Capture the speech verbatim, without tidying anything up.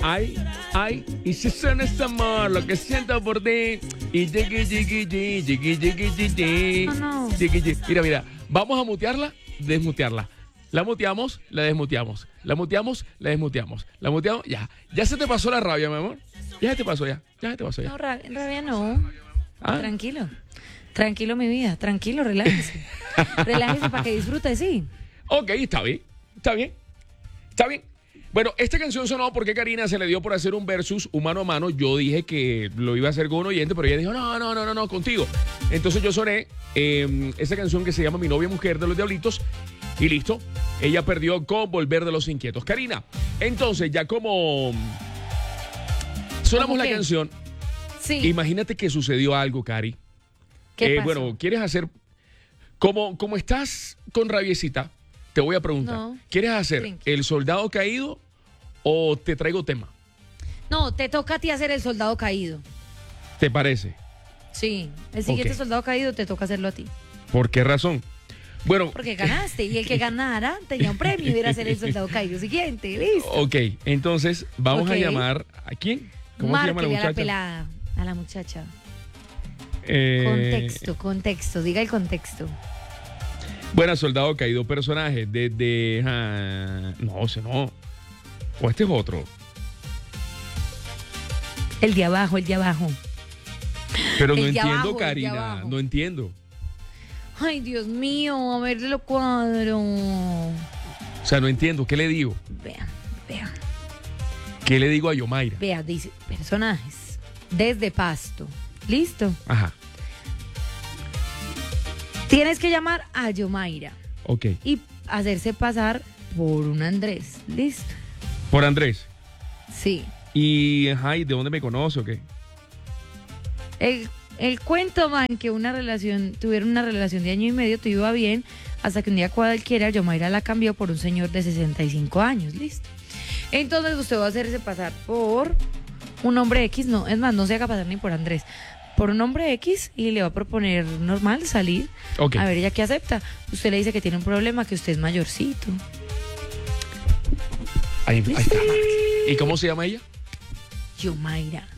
Ay, ay, y si suena ese amor, lo que siento por ti. Y jiggy, jiggy, jiggy, jiggy, jiggy, jiggy, Oh, no. jiggy, jiggy. Mira, mira, vamos a mutearla, desmutearla. La muteamos, la desmuteamos. La muteamos, la desmuteamos. La muteamos, ya. Ya se te pasó la rabia, mi amor. Ya se te pasó, ya. Ya se te pasó, ya. No, rabia, rabia no. ¿Ah? Tranquilo. Tranquilo, mi vida. Tranquilo, relájese. Relájese para que disfrute, sí. Ok, está bien. Está bien. Está bien. Bueno, esta canción sonó porque Karina se le dio por hacer un versus humano a mano. Yo dije que lo iba a hacer con un oyente, pero ella dijo, no, no, no, no, no, contigo. Entonces yo soné eh, esa canción que se llama Mi novia mujer de los Diablitos y listo. Ella perdió con Volver de los Inquietos. Karina, entonces ya como sonamos ¿Cómo la qué? canción, Sí. imagínate que sucedió algo, Cari. ¿Qué Eh, pasó? bueno, ¿quieres hacer, como, como estás con rabiecita, te voy a preguntar, No. ¿quieres hacer Tranqui. el soldado caído o te traigo tema? No, te toca a ti hacer el soldado caído. ¿Te parece? Sí. El siguiente Ok. soldado caído te toca hacerlo a ti. ¿Por qué razón? Bueno, Porque ganaste. Y el que ganara tenía un premio y era ser el soldado caído siguiente. Listo. ok, entonces vamos a Ok. llamar, ¿a quién? ¿Cómo se llama la Márquele a la muchacha? pelada. A la muchacha. Eh, Contexto, contexto. Diga el contexto. Buena, soldado caído, personaje desde... ah, no, ese no. O este es otro. El de abajo, el de abajo. Pero no El de entiendo, abajo, el de Karina, abajo. no entiendo. Ay, Dios mío, a ver lo cuadro. O sea, no entiendo. ¿Qué le digo? Vea, vea, ¿Qué le digo a Yomaira? vea, dice personajes. Desde Pasto. ¿Listo? Ajá, Tienes que llamar a Yomaira ok. y hacerse pasar por un Andrés. ¿Listo? Por Andrés. Sí. Y, ajá, ¿y de dónde me conoce o qué? El, el cuento, man, que una relación, tuvieron una relación de año y medio, te iba bien, hasta que un día cualquiera Yomaira la cambió por un señor de sesenta y cinco años. ¿Listo? Entonces usted va a hacerse pasar por un hombre X, no, es más, no se haga pasar ni por Andrés, por un hombre X y le va a proponer normal salir. Ok. A ver, ella qué acepta. Usted le dice que tiene un problema, que usted es mayorcito. Ahí, ahí está. ¿Y cómo se llama ella? Yomaira.